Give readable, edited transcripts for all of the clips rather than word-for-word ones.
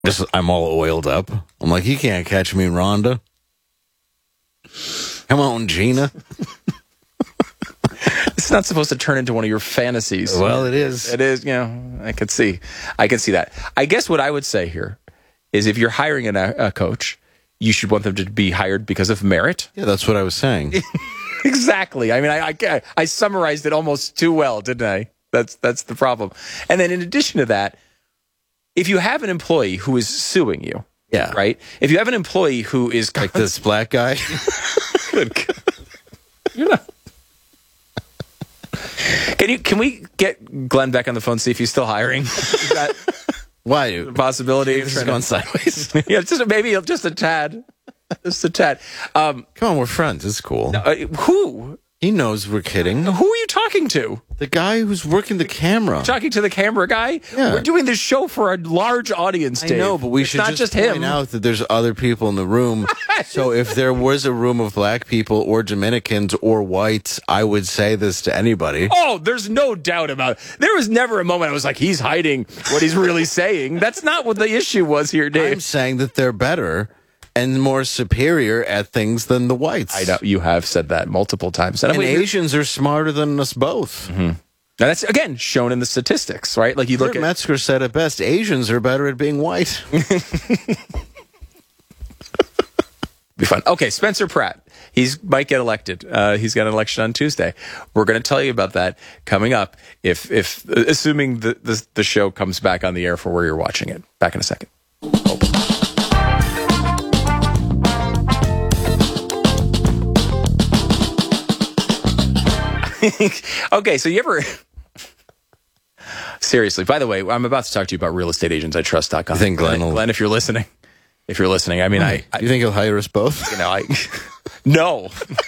I'm all oiled up. I'm like, you can't catch me, Rhonda. Come on, Gina. It's not supposed to turn into one of your fantasies. Well, it is. It is, I can see that. I guess what I would say here is if you're hiring a coach, you should want them to be hired because of merit. Yeah, that's what I was saying. Exactly. I mean, I summarized it almost too well, didn't I? That's the problem. And then in addition to that, if you have an employee who is suing you, yeah, right? If you have an employee who is like this black guy, good God. You're not. Can we get Glenn back on the phone, see if he's still hiring? Is that why a possibility? This is going sideways. Yeah, maybe just a tad. Just a tad. Come on, we're friends. It's cool. Who? He knows we're kidding. Who are you talking to? The guy who's working the camera. Talking to the camera guy? Yeah. We're doing this show for a large audience, Dave. I know, but we should not just point him. out that there's other people in the room. So if there was a room of black people or Dominicans or whites, I would say this to anybody. Oh, there's no doubt about it. There was never a moment I was like, he's hiding what he's really saying. That's not what the issue was here, Dave. I'm saying that they're better and more superior at things than the whites. I know. You have said that multiple times. And Asians are smarter than us both. Mm-hmm. Now that's, again, shown in the statistics, right? Like you look at... Metzger said it best, Asians are better at being white. Be fun. Okay, Spencer Pratt. He might get elected. He's got an election on Tuesday. We're going to tell you about that coming up, if assuming the show comes back on the air for where you're watching it. Back in a second. Okay, so you ever... Seriously, by the way, I'm about to talk to you about realestateagentsitrust.com. You think Glenn, if you're listening, I mean, you think he'll hire us both? No.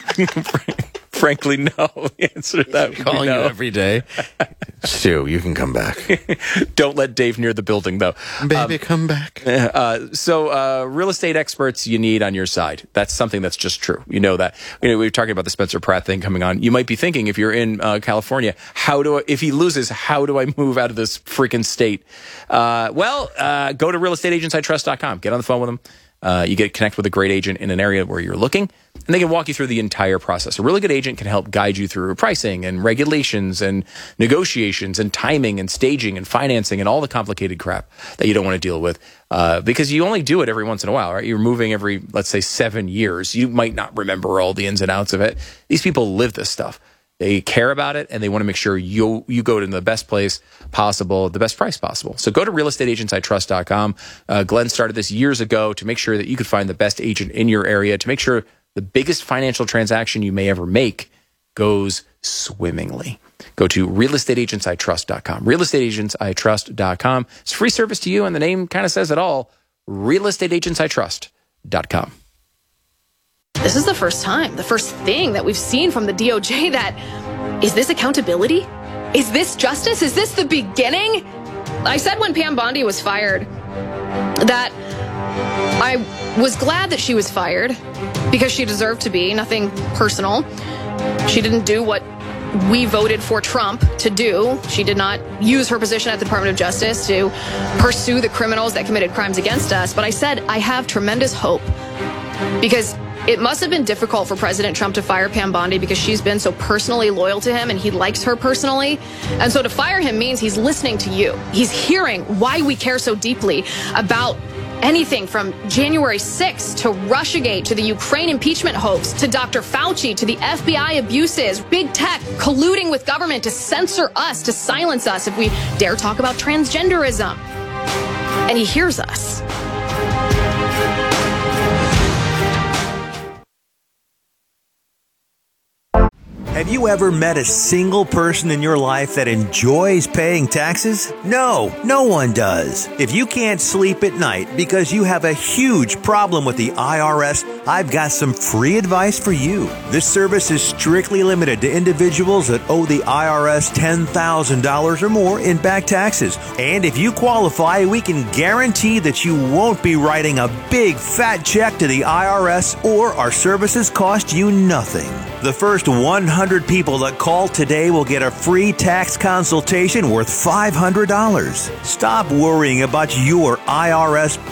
Frankly, no. The answer to that would be calling no. you every day. Stu, you can come back. Don't let Dave near the building, though. Baby, come back. So real estate experts you need on your side. That's something that's just true. You know that. We were talking about the Spencer Pratt thing coming on. You might be thinking, if you're in California, if he loses, how do I move out of this freaking state? Go to realestateagentsitrust.com. Get on the phone with them. You get connect with a great agent in an area where you're looking, and they can walk you through the entire process. A really good agent can help guide you through pricing and regulations and negotiations and timing and staging and financing and all the complicated crap that you don't want to deal with because you only do it every once in a while, right? You're moving every, let's say, 7 years. You might not remember all the ins and outs of it. These people live this stuff. They care about it, and they want to make sure you go to the best place possible, the best price possible. So go to realestateagentsitrust.com. Glenn started this years ago to make sure that you could find the best agent in your area, to make sure the biggest financial transaction you may ever make goes swimmingly. Go to realestateagentsitrust.com. Realestateagentsitrust.com. It's a free service to you, and the name kind of says it all. Realestateagentsitrust.com. This is the first thing that we've seen from the DOJ that, is this accountability? Is this justice? Is this the beginning? I said when Pam Bondi was fired that I was glad that she was fired because she deserved to be, nothing personal. She didn't do what we voted for Trump to do. She did not use her position at the Department of Justice to pursue the criminals that committed crimes against us. But I said I have tremendous hope because it must have been difficult for President Trump to fire Pam Bondi because she's been so personally loyal to him and he likes her personally. And so to fire him means he's listening to you. He's hearing why we care so deeply about anything from January 6th to Russiagate to the Ukraine impeachment hoax to Dr. Fauci to the FBI abuses, big tech colluding with government to censor us, to silence us if we dare talk about transgenderism. And he hears us. Have you ever met a single person in your life that enjoys paying taxes? No, no one does. If you can't sleep at night because you have a huge problem with the IRS I've got some free advice for you. This service is strictly limited to individuals that owe the IRS $10,000 or more in back taxes. And if you qualify, we can guarantee that you won't be writing a big fat check to the IRS, or our services cost you nothing. The first 100 people that call today will get a free tax consultation worth $500. Stop worrying about your IRS